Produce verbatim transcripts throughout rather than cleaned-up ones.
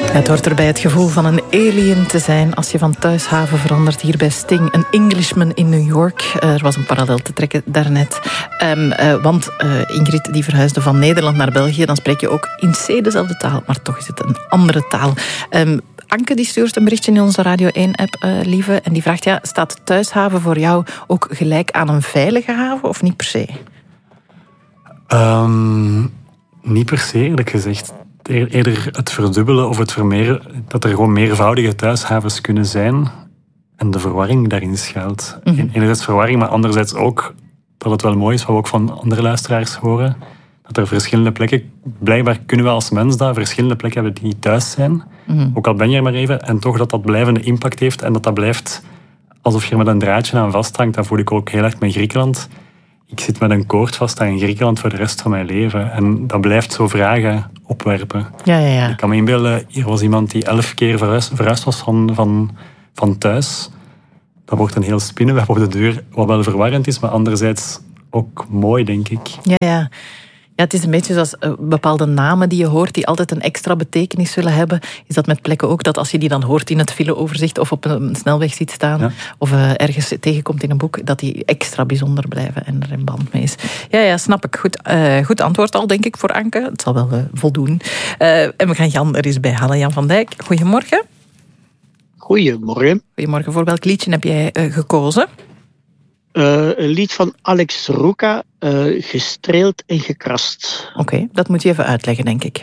Het hoort erbij het gevoel van een alien te zijn als je van thuishaven verandert. Hier bij Sting, een Englishman in New York. Er was een parallel te trekken daarnet. Um, uh, want uh, Ingrid die verhuisde van Nederland naar België. Dan spreek je ook in C dezelfde taal, maar toch is het een andere taal. Um, Anke die stuurt een berichtje in onze Radio één-app, uh, lieve. En die vraagt, ja, staat thuishaven voor jou ook gelijk aan een veilige haven of niet per se? Um, niet per se, eerlijk gezegd. Eerder het verdubbelen of het vermeerderen, dat er gewoon meervoudige thuishavens kunnen zijn en de verwarring daarin schuilt. Mm-hmm. Enerzijds verwarring, maar anderzijds ook dat het wel mooi is, wat we ook van andere luisteraars horen, dat er verschillende plekken, blijkbaar kunnen we als mens dat, verschillende plekken hebben die niet thuis zijn, mm-hmm. ook al ben je er maar even, en toch dat dat blijvende impact heeft en dat dat blijft alsof je er met een draadje aan vasthangt. Dat voel ik ook heel erg met Griekenland. Ik zit met een koord vast aan Griekenland voor de rest van mijn leven. En dat blijft zo vragen opwerpen. Ja, ja, ja. Ik kan me inbeelden, hier was iemand die elf keer verhuisd, verhuisd was van, van, van thuis. Dat wordt een heel spinnenweb op de deur, wat wel verwarrend is, maar anderzijds ook mooi, denk ik. Ja, ja. Ja, het is een beetje zoals uh, bepaalde namen die je hoort, die altijd een extra betekenis zullen hebben. Is dat met plekken ook, dat als je die dan hoort in het fileoverzicht of op een snelweg ziet staan, ja. of uh, ergens tegenkomt in een boek, dat die extra bijzonder blijven en er in band mee is. Ja, ja, snap ik. Goed, uh, goed antwoord al, denk ik, voor Anke. Het zal wel uh, voldoen. Uh, en we gaan Jan er eens bij halen. Jan van Dijk, goedemorgen. Goedemorgen. Goedemorgen. Voor welk liedje heb jij uh, gekozen? Uh, een lied van Alex Ruka, uh, Gestreeld en gekrast. Oké, okay, dat moet je even uitleggen, denk ik.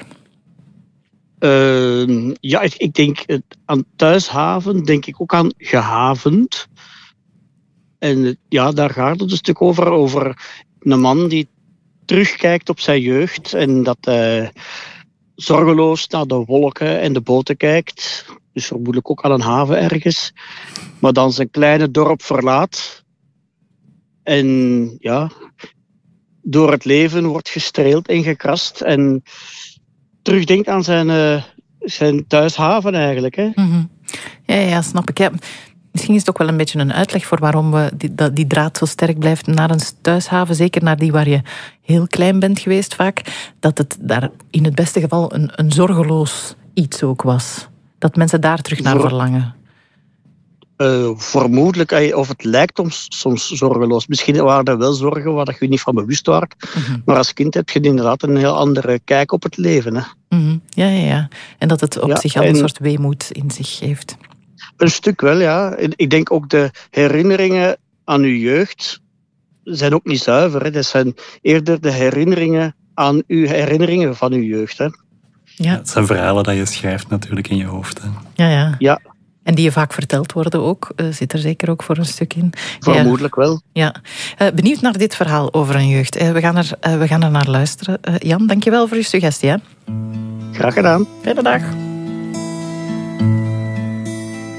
Uh, ja, ik, ik denk uh, aan thuishaven, denk ik ook aan gehavend. En uh, ja, daar gaat het een stuk over, over een man die terugkijkt op zijn jeugd en dat hij zorgeloos naar de wolken en de boten kijkt. Dus vermoedelijk ook aan een haven ergens. Maar dan zijn kleine dorp verlaat. En ja, door het leven wordt gestreeld en gekrast. En terugdenkt aan zijn, uh, zijn thuishaven eigenlijk. Hè? Mm-hmm. Ja, ja, snap ik. Ja. Misschien is het ook wel een beetje een uitleg voor waarom we die, dat die draad zo sterk blijft naar een thuishaven. Zeker naar die waar je heel klein bent geweest vaak. Dat het daar in het beste geval een, een zorgeloos iets ook was. Dat mensen daar terug naar Voor... verlangen. Uh, vermoedelijk, of het lijkt soms, soms zorgeloos. Misschien waren er wel zorgen waar je niet van bewust was. Mm-hmm. Maar als kind heb je inderdaad een heel andere kijk op het leven. Hè? Mm-hmm. Ja, ja, ja. En dat het op ja, zich al een soort weemoed in zich heeft. Een stuk wel, ja. Ik denk ook de herinneringen aan uw jeugd zijn ook niet zuiver. Hè? Dat zijn eerder de herinneringen aan uw herinneringen van uw jeugd. Hè? Ja. Ja, het zijn verhalen dat je schrijft natuurlijk in je hoofd. Hè? Ja, ja. Ja. En die je vaak verteld worden ook. Uh, zit er zeker ook voor een stuk in. Vermoedelijk ja. wel. Ja. Uh, benieuwd naar dit verhaal over een jeugd. Uh, we, gaan er, uh, we gaan er naar luisteren. Uh, Jan, dankjewel voor je suggestie. Hè? Graag gedaan. Fijne dag.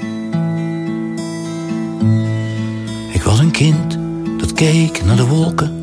Ik was een kind dat keek naar de wolken